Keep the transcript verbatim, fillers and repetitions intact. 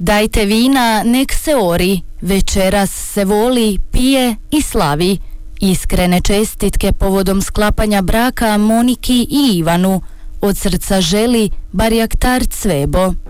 Dajte vina, nek se ori, večeras se voli, pije i slavi. Iskrene čestitke povodom sklapanja braka Moniki i Ivanu. Od srca želi Barjaktar Cvebo.